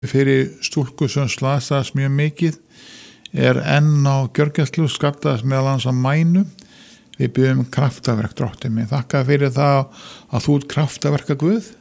fyrir stúlku sem slasaðist mjög mikið enn á gjörgæslu, skaddaðist meðal annars á mænu. Við biðjum kraftaverk, Drottinn minn. Þakka fyrir það að þú ert kraftaverka Guð.